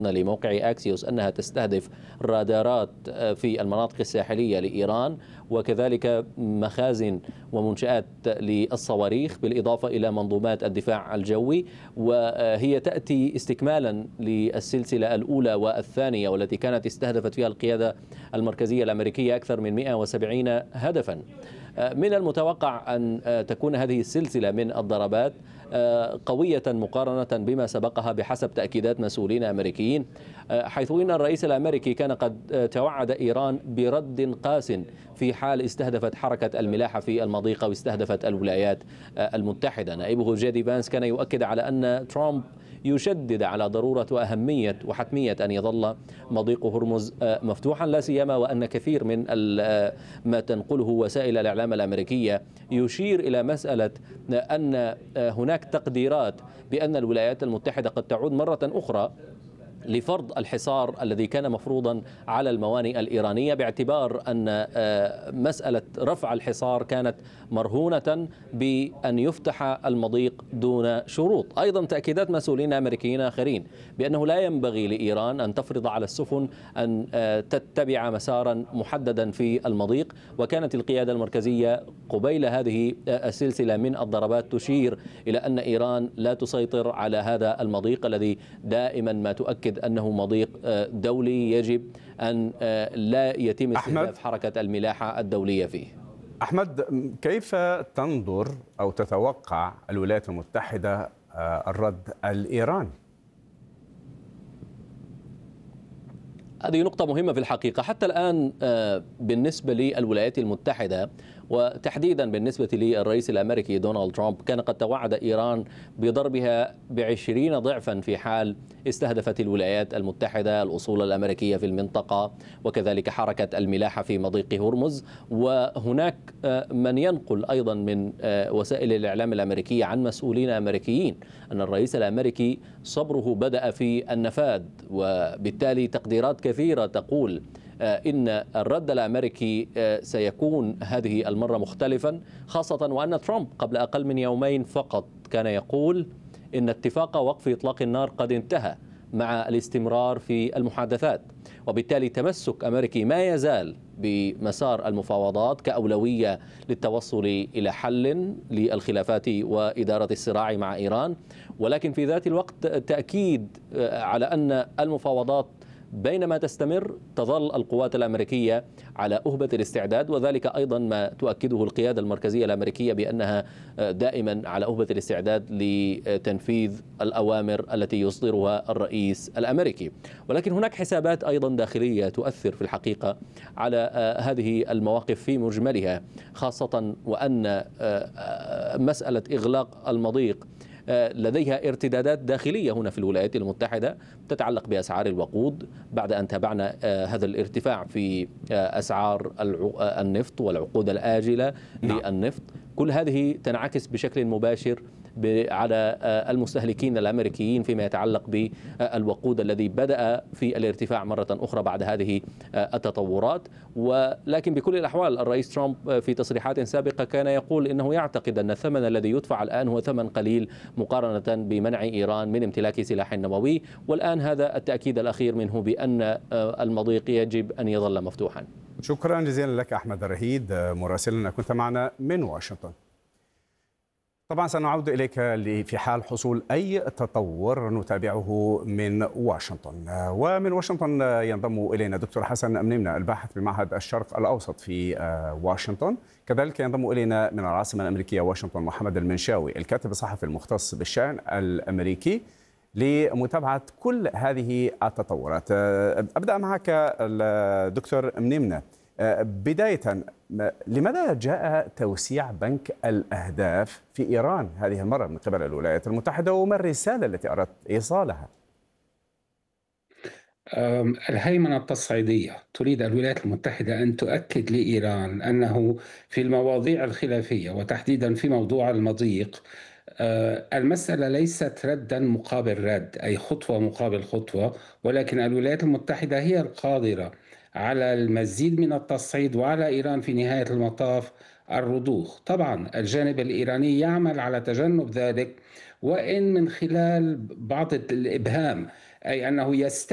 لموقع أكسيوس أنها تستهدف رادارات في المناطق الساحلية لإيران، وكذلك مخازن ومنشآت للصواريخ، بالإضافة إلى منظومات الدفاع الجوي. وهي تأتي استكمالا للسلسلة الأولى والثانية، والتي كانت استهدفت فيها القيادة المركزية الأمريكية أكثر من 170 هدفا. من المتوقع أن تكون هذه السلسلة من الضربات قوية مقارنة بما سبقها بحسب تأكيدات مسؤولين أمريكيين، حيث إن الرئيس الأمريكي كان قد توعد إيران برد قاس في حال استهدفت حركة الملاحة في المضيق أو استهدفت الولايات المتحدة. نائبه جيدي فانس كان يؤكد على أن ترامب يشدد على ضرورة وأهمية وحتمية أن يظل مضيق هرمز مفتوحا، لا سيما وأن كثير من ما تنقله وسائل الإعلام الأمريكية يشير إلى مسألة أن هناك تقديرات بأن الولايات المتحدة قد تعود مرة أخرى لفرض الحصار الذي كان مفروضا على الموانئ الإيرانية، باعتبار أن مسألة رفع الحصار كانت مرهونة بأن يفتح المضيق دون شروط. أيضا تأكيدات مسؤولين أمريكيين آخرين بأنه لا ينبغي لإيران أن تفرض على السفن أن تتبع مسارا محددا في المضيق، وكانت القيادة المركزية قبيل هذه السلسلة من الضربات تشير إلى أن إيران لا تسيطر على هذا المضيق الذي دائما ما تؤكد أنه مضيق دولي يجب أن لا يتم استهداف حركة الملاحة الدولية فيه. أحمد، كيف تنظر أو تتوقع الولايات المتحدة الرد الإيراني؟ هذه نقطة مهمة في الحقيقة. حتى الآن بالنسبة للولايات المتحدة وتحديدا بالنسبة للرئيس الأمريكي دونالد ترامب، كان قد توعد إيران بضربها ب20 ضعفا في حال استهدفت الولايات المتحدة الأصول الأمريكية في المنطقة، وكذلك حركة الملاحة في مضيق هرمز. وهناك من ينقل أيضا من وسائل الإعلام الأمريكية عن مسؤولين أمريكيين أن الرئيس الأمريكي صبره بدأ في النفاد، وبالتالي تقديرات كثيرة تقول إن الرد الأمريكي سيكون هذه المرة مختلفا، خاصة وأن ترامب قبل أقل من يومين فقط كان يقول إن اتفاق وقف إطلاق النار قد انتهى مع الاستمرار في المحادثات. وبالتالي تمسك أمريكي ما يزال بمسار المفاوضات كأولوية للتوصل إلى حل للخلافات وإدارة الصراع مع إيران، ولكن في ذات الوقت تأكيد على أن المفاوضات بينما تستمر تظل القوات الأمريكية على أهبة الاستعداد، وذلك أيضا ما تؤكده القيادة المركزية الأمريكية بأنها دائما على أهبة الاستعداد لتنفيذ الأوامر التي يصدرها الرئيس الأمريكي. ولكن هناك حسابات أيضا داخلية تؤثر في الحقيقة على هذه المواقف في مجملها، خاصة وأن مسألة إغلاق المضيق لديها ارتدادات داخلية هنا في الولايات المتحدة تتعلق بأسعار الوقود، بعد أن تابعنا هذا الارتفاع في أسعار النفط والعقود الآجلة للنفط. كل هذه تنعكس بشكل مباشر على المستهلكين الأمريكيين فيما يتعلق بالوقود الذي بدأ في الارتفاع مرة أخرى بعد هذه التطورات. ولكن بكل الأحوال الرئيس ترامب في تصريحات سابقة كان يقول إنه يعتقد أن الثمن الذي يدفع الآن هو ثمن قليل مقارنة بمنع إيران من امتلاك سلاح نووي، والآن هذا التأكيد الأخير منه بأن المضيق يجب أن يظل مفتوحا. شكرا جزيلا لك أحمد الرهيد مراسلنا كنت معنا من واشنطن. طبعا سنعود إليك في حال حصول أي تطور نتابعه من واشنطن. ومن واشنطن ينضم إلينا دكتور حسن منمنة الباحث بمعهد الشرق الأوسط في واشنطن. كذلك ينضم إلينا من العاصمة الأمريكية واشنطن محمد المنشاوي الكاتب الصحفي المختص بالشأن الأمريكي لمتابعة كل هذه التطورات. أبدأ معك دكتور منمنة. بداية، لماذا جاء توسيع بنك الأهداف في إيران هذه المرة من قبل الولايات المتحدة، وما الرسالة التي أردت إيصالها؟ الهيمنة التصعيدية تريد الولايات المتحدة أن تؤكد لإيران أنه في المواضيع الخلافية وتحديدا في موضوع المضيق المسألة ليست ردا مقابل رد، أي خطوة مقابل خطوة، ولكن الولايات المتحدة هي القادرة على المزيد من التصعيد، وعلى إيران في نهاية المطاف الرضوخ. طبعا الجانب الإيراني يعمل على تجنب ذلك، وإن من خلال بعض الإبهام، أي أنه